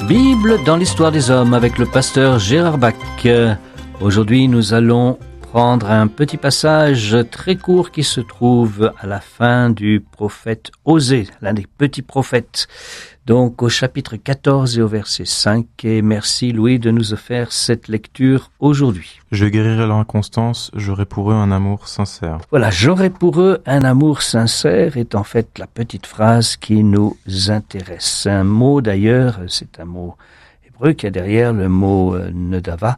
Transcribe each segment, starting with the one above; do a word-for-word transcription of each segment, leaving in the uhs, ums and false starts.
Bible dans l'histoire des hommes avec le pasteur Gérard Bach. Aujourd'hui, nous allons prendre un petit passage très court qui se trouve à la fin du prophète Osée, l'un des petits prophètes. Donc au chapitre quatorze et au verset cinq. Et merci Louis de nous faire cette lecture aujourd'hui. Je guérirai leur inconstance, j'aurai pour eux un amour sincère. Voilà, j'aurai pour eux un amour sincère est en fait la petite phrase qui nous intéresse. Un mot d'ailleurs, c'est un mot hébreu qui est derrière le mot euh, nedava,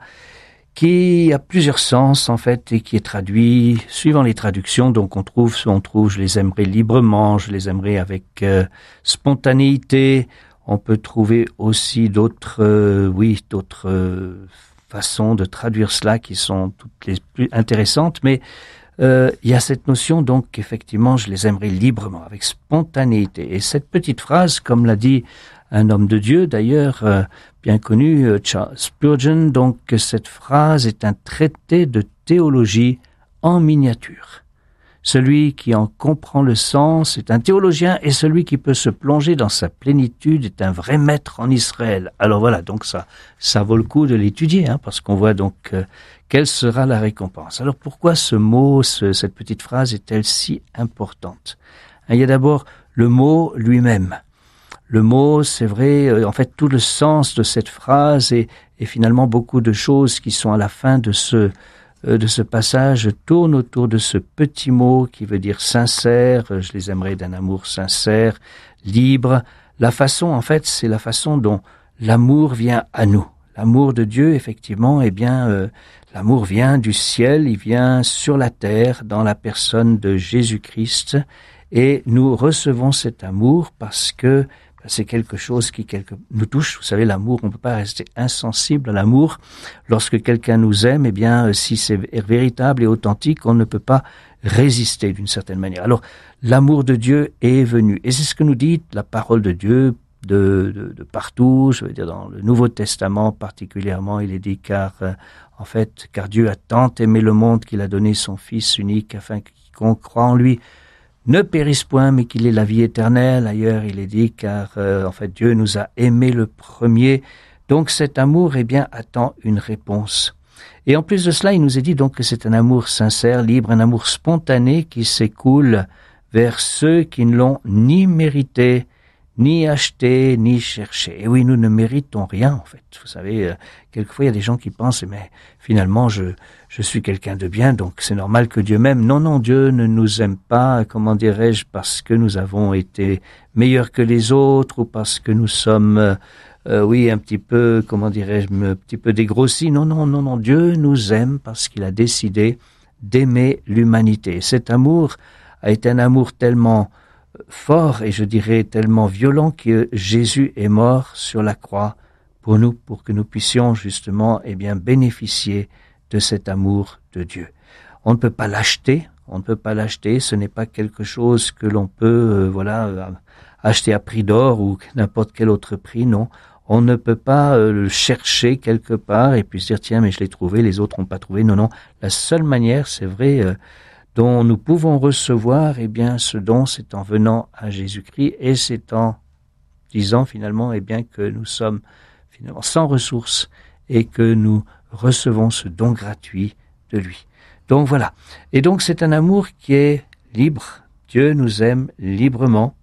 qui a plusieurs sens en fait et qui est traduit suivant les traductions. Donc on trouve, on trouve, je les aimerais librement, je les aimerais avec euh, spontanéité. On peut trouver aussi d'autres, euh, oui, d'autres euh, façons de traduire cela qui sont toutes les plus intéressantes. Mais euh, il y a cette notion donc qu'effectivement je les aimerais librement, avec spontanéité. Et cette petite phrase, comme l'a dit un homme de Dieu d'ailleurs, euh, bien connu, euh, Charles Spurgeon, donc cette phrase est un traité de théologie en miniature. Celui qui en comprend le sens est un théologien et celui qui peut se plonger dans sa plénitude est un vrai maître en Israël. Alors voilà, donc ça, ça vaut le coup de l'étudier, hein, parce qu'on voit donc euh, quelle sera la récompense. Alors pourquoi ce mot, ce, cette petite phrase est-elle si importante? Il y a d'abord le mot lui-même. Le mot, c'est vrai, en fait, tout le sens de cette phrase et, et finalement beaucoup de choses qui sont à la fin de ce, de ce passage tournent autour de ce petit mot qui veut dire sincère. Je les aimerais d'un amour sincère, libre. La façon, en fait, c'est la façon dont l'amour vient à nous. L'amour de Dieu, effectivement, eh bien, euh, l'amour vient du ciel, il vient sur la terre dans la personne de Jésus-Christ et nous recevons cet amour parce que c'est quelque chose qui quelque, nous touche. Vous savez, l'amour, on ne peut pas rester insensible à l'amour. Lorsque quelqu'un nous aime, eh bien, si c'est véritable et authentique, on ne peut pas résister d'une certaine manière. Alors, l'amour de Dieu est venu. Et c'est ce que nous dit la parole de Dieu de, de, de partout. Je veux dire, dans le Nouveau Testament particulièrement, il est dit car, euh, en fait, car Dieu a tant aimé le monde qu'il a donné son Fils unique afin que quiconque croit en lui ne périsse point, mais qu'il ait la vie éternelle. Ailleurs, il est dit, car euh, en fait, Dieu nous a aimés le premier. Donc, cet amour, eh bien, attend une réponse. Et en plus de cela, il nous est dit donc que c'est un amour sincère, libre, un amour spontané qui s'écoule vers ceux qui ne l'ont ni mérité, ni acheté, ni cherché. Et oui, nous ne méritons rien, en fait. Vous savez, euh, quelquefois, il y a des gens qui pensent, mais finalement, je, je suis quelqu'un de bien, donc c'est normal que Dieu m'aime. Non, non, Dieu ne nous aime pas, comment dirais-je, parce que nous avons été meilleurs que les autres, ou parce que nous sommes, euh, euh, oui, un petit peu, comment dirais-je, un petit peu dégrossis. Non, non, non, non, Dieu nous aime parce qu'il a décidé d'aimer l'humanité. Cet amour a été un amour tellement fort et je dirais tellement violent que Jésus est mort sur la croix pour nous, pour que nous puissions justement eh bien bénéficier de cet amour de Dieu. On ne peut pas l'acheter, on ne peut pas l'acheter, ce n'est pas quelque chose que l'on peut euh, voilà euh, acheter à prix d'or ou n'importe quel autre prix, non. On ne peut pas euh, le chercher quelque part et puis se dire tiens mais je l'ai trouvé, les autres n'ont pas trouvé. Non, non, la seule manière, c'est vrai, euh, dont nous pouvons recevoir, eh bien, ce don, c'est en venant à Jésus-Christ et c'est en disant finalement, eh bien, que nous sommes finalement sans ressources et que nous recevons ce don gratuit de lui. Donc voilà. Et donc c'est un amour qui est libre. Dieu nous aime librement.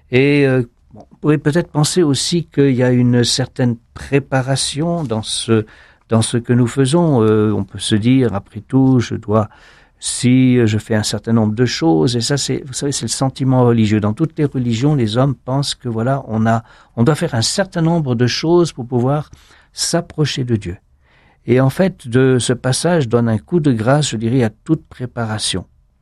Et euh, bon, on pourrait peut-être penser aussi qu'il y a une certaine préparation dans ce dans ce que nous faisons. Euh, on peut se dire, après tout, je dois si je fais un certain nombre de choses, et ça c'est, vous savez, c'est le sentiment religieux. Dans toutes les religions, les hommes pensent que voilà, on a, on doit faire un certain nombre de choses pour pouvoir s'approcher de Dieu. Et en fait, de ce passage donne un coup de grâce, je dirais, à toute préparation.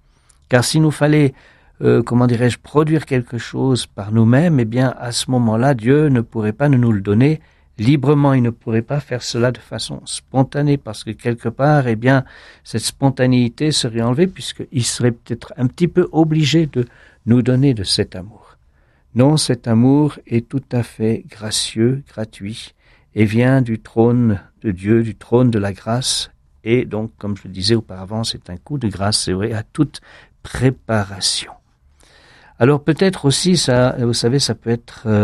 Car s'il nous fallait, euh, comment dirais-je, produire quelque chose par nous-mêmes, eh bien, à ce moment-là, Dieu ne pourrait pas nous le donner librement. Il ne pourrait pas faire cela de façon spontanée parce que quelque part, eh bien, cette spontanéité serait enlevée puisqu'il serait peut-être un petit peu obligé de nous donner de cet amour. Non, cet amour est tout à fait gracieux, gratuit et vient du trône de Dieu, du trône de la grâce. Et donc, comme je le disais auparavant, c'est un coup de grâce, c'est vrai, à toute préparation. Alors peut-être aussi, ça, vous savez, ça peut être euh,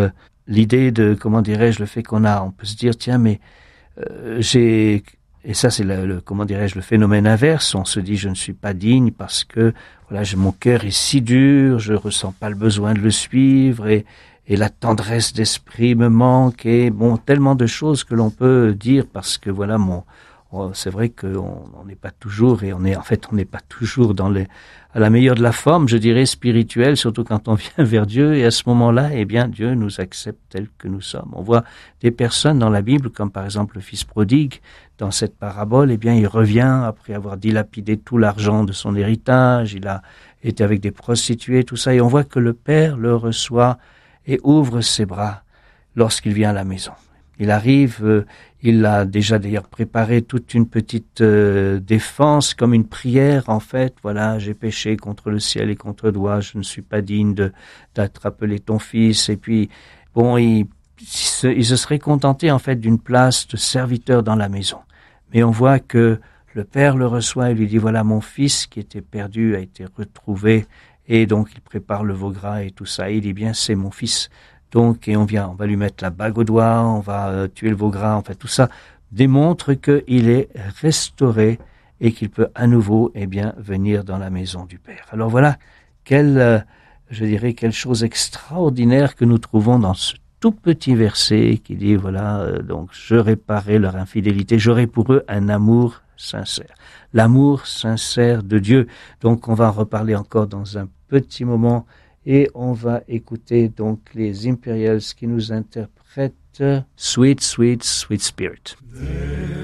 l'idée de, comment dirais-je, le fait qu'on a, on peut se dire, tiens, mais euh, j'ai, et ça c'est le, le, comment dirais-je, le phénomène inverse, on se dit, je ne suis pas digne parce que, voilà, j'ai, mon cœur est si dur, je ressens pas le besoin de le suivre, et, et la tendresse d'esprit me manque, et bon, tellement de choses que l'on peut dire parce que, voilà, mon, c'est vrai qu'on n'est pas toujours, et on est, en fait, on n'est pas toujours dans les, à la meilleure de la forme, je dirais, spirituelle, surtout quand on vient vers Dieu, et à ce moment-là, eh bien, Dieu nous accepte tels que nous sommes. On voit des personnes dans la Bible, comme par exemple le fils prodigue, dans cette parabole, eh bien, il revient après avoir dilapidé tout l'argent de son héritage, il a été avec des prostituées, tout ça, et on voit que le Père le reçoit et ouvre ses bras lorsqu'il vient à la maison. Il arrive, euh, il a déjà d'ailleurs préparé toute une petite euh, défense, comme une prière en fait. Voilà, j'ai péché contre le ciel et contre toi, je ne suis pas digne de d'être appelé ton fils. Et puis, bon, il, il, se, il se serait contenté en fait d'une place de serviteur dans la maison. Mais on voit que le Père le reçoit et lui dit, voilà, mon fils qui était perdu a été retrouvé. Et donc, il prépare le veau gras et tout ça. Et il dit bien, c'est mon fils. Donc, et on vient, on va lui mettre la bague au doigt, on va euh, tuer le veau gras, en fait, tout ça démontre qu'il est restauré et qu'il peut à nouveau, eh bien, venir dans la maison du Père. Alors voilà, quelle, euh, je dirais, quelle chose extraordinaire que nous trouvons dans ce tout petit verset qui dit, voilà, euh, donc, je réparais leur infidélité, j'aurai pour eux un amour sincère. L'amour sincère de Dieu. Donc, on va en reparler encore dans un petit moment. Et on va écouter donc les Imperials qui nous interprètent Sweet, Sweet, Sweet Spirit.